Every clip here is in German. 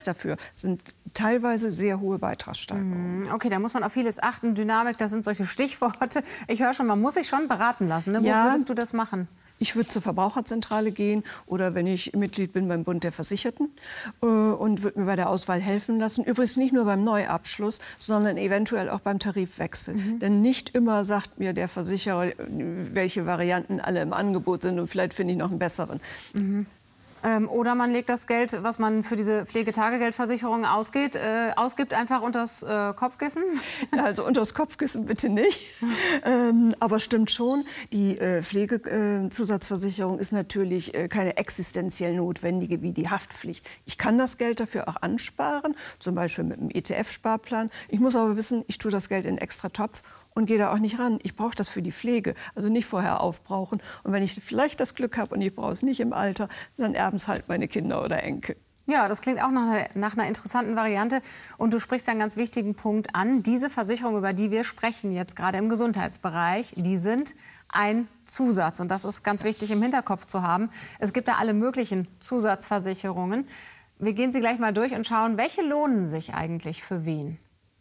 dafür sind teilweise sehr hohe Beitragssteigerungen. Okay, da muss man auf vieles achten. Dynamik, das sind solche Stichworte. Ich höre schon, man muss sich schon beraten lassen. Ne? Wo würdest du das machen? Ich würde zur Verbraucherzentrale gehen oder wenn ich Mitglied bin beim Bund der Versicherten und würde mir bei der Auswahl helfen lassen. Übrigens nicht nur beim Neuabschluss, sondern eventuell auch beim Tarifwechsel. Denn nicht immer sagt mir der Versicherer, welche Varianten alle im Angebot sind und vielleicht finde ich noch einen besseren. Oder man legt das Geld, was man für diese Pflegetagegeldversicherung ausgibt, einfach unters Kopfkissen? Ja, also unters Kopfkissen bitte nicht. Aber stimmt schon, die Pflegezusatzversicherung ist natürlich keine existenziell notwendige wie die Haftpflicht. Ich kann das Geld dafür auch ansparen, zum Beispiel mit einem ETF-Sparplan. Ich muss aber wissen, ich tue das Geld in einen extra Topf und gehe da auch nicht ran. Ich brauche das für die Pflege, also nicht vorher aufbrauchen. Und wenn ich vielleicht das Glück habe und ich brauche es nicht im Alter, dann erben es halt meine Kinder oder Enkel. Ja, das klingt auch nach einer interessanten Variante. Und du sprichst ja einen ganz wichtigen Punkt an. Diese Versicherungen, über die wir sprechen jetzt gerade im Gesundheitsbereich, die sind ein Zusatz. Und das ist ganz wichtig im Hinterkopf zu haben. Es gibt da alle möglichen Zusatzversicherungen. Wir gehen sie gleich mal durch und schauen, welche lohnen sich eigentlich für wen.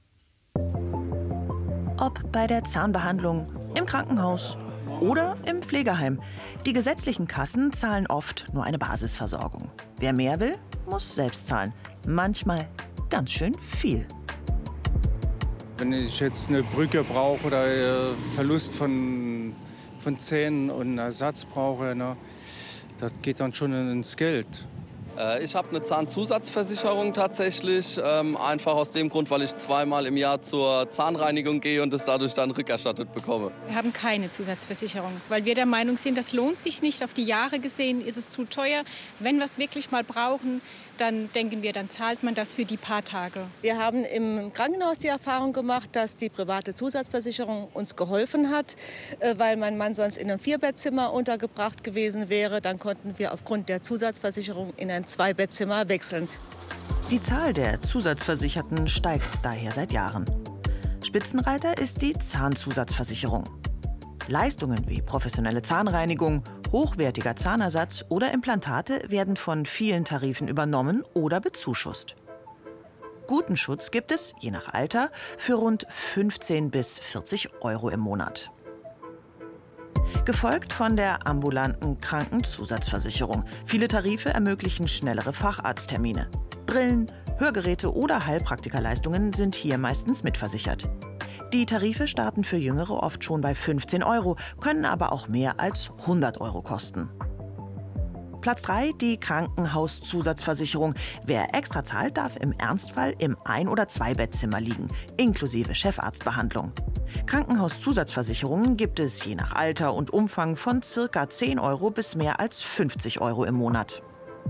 Ob bei der Zahnbehandlung, im Krankenhaus oder im Pflegeheim. Die gesetzlichen Kassen zahlen oft nur eine Basisversorgung. Wer mehr will, muss selbst zahlen. Manchmal ganz schön viel. Wenn ich jetzt eine Brücke brauche oder Verlust von Zähnen und einen Ersatz brauche, ne, das geht dann schon ins Geld. Ich habe eine Zahnzusatzversicherung tatsächlich, einfach aus dem Grund, weil ich zweimal im Jahr zur Zahnreinigung gehe und es dadurch dann rückerstattet bekomme. Wir haben keine Zusatzversicherung, weil wir der Meinung sind, das lohnt sich nicht. Auf die Jahre gesehen ist es zu teuer. Wenn wir es wirklich mal brauchen, dann denken wir, dann zahlt man das für die paar Tage. Wir haben im Krankenhaus die Erfahrung gemacht, dass die private Zusatzversicherung uns geholfen hat, weil mein Mann sonst in einem 4-Bettzimmer untergebracht gewesen wäre. Dann konnten wir aufgrund der Zusatzversicherung in ein 2-Bettzimmer wechseln. Die Zahl der Zusatzversicherten steigt daher seit Jahren. Spitzenreiter ist die Zahnzusatzversicherung. Leistungen wie professionelle Zahnreinigung, hochwertiger Zahnersatz oder Implantate werden von vielen Tarifen übernommen oder bezuschusst. Guten Schutz gibt es, je nach Alter, für rund 15 bis 40 € im Monat. Gefolgt von der ambulanten Krankenzusatzversicherung. Viele Tarife ermöglichen schnellere Facharzttermine. Brillen, Hörgeräte oder Heilpraktikerleistungen sind hier meistens mitversichert. Die Tarife starten für Jüngere oft schon bei 15 €, können aber auch mehr als 100 € kosten. Platz 3, die Krankenhauszusatzversicherung. Wer extra zahlt, darf im Ernstfall im 1- oder 2-Bettzimmer liegen, inklusive Chefarztbehandlung. Krankenhauszusatzversicherungen gibt es je nach Alter und Umfang von ca. 10 € bis mehr als 50 € im Monat.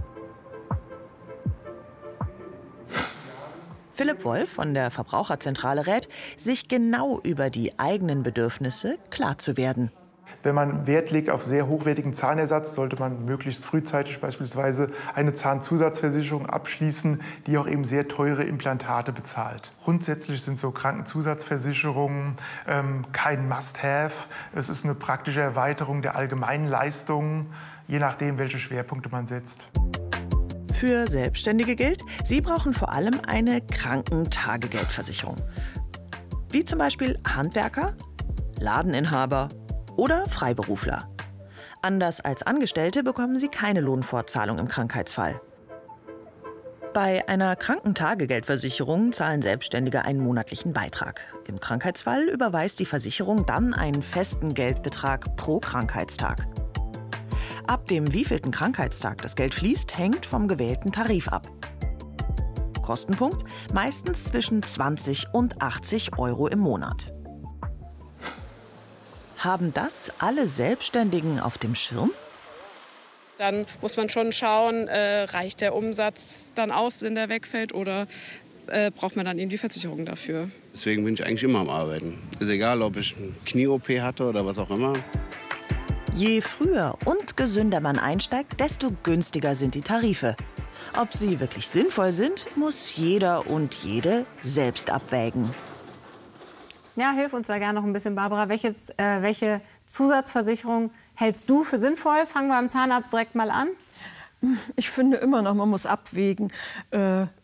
Philipp Wolf von der Verbraucherzentrale rät, sich genau über die eigenen Bedürfnisse klar zu werden. Wenn man Wert legt auf sehr hochwertigen Zahnersatz, sollte man möglichst frühzeitig beispielsweise eine Zahnzusatzversicherung abschließen, die auch eben sehr teure Implantate bezahlt. Grundsätzlich sind so Krankenzusatzversicherungen kein Must-have. Es ist eine praktische Erweiterung der allgemeinen Leistungen, je nachdem, welche Schwerpunkte man setzt. Für Selbstständige gilt, sie brauchen vor allem eine Krankentagegeldversicherung. Wie zum Beispiel Handwerker, Ladeninhaber oder Freiberufler. Anders als Angestellte bekommen sie keine Lohnfortzahlung im Krankheitsfall. Bei einer Krankentagegeldversicherung zahlen Selbstständige einen monatlichen Beitrag. Im Krankheitsfall überweist die Versicherung dann einen festen Geldbetrag pro Krankheitstag. Ab dem wievielten Krankheitstag das Geld fließt, hängt vom gewählten Tarif ab. Kostenpunkt meistens zwischen 20 und 80 € im Monat. Haben das alle Selbstständigen auf dem Schirm? Dann muss man schon schauen, reicht der Umsatz dann aus, wenn der wegfällt, oder braucht man dann eben die Versicherung dafür. Deswegen bin ich eigentlich immer am Arbeiten. Ist egal, ob ich eine Knie-OP hatte oder was auch immer. Je früher und gesünder man einsteigt, desto günstiger sind die Tarife. Ob sie wirklich sinnvoll sind, muss jeder und jede selbst abwägen. Ja, hilf uns da gerne noch ein bisschen, Barbara. Welche Zusatzversicherung hältst du für sinnvoll? Fangen wir beim Zahnarzt direkt mal an. Ich finde immer noch, man muss abwägen.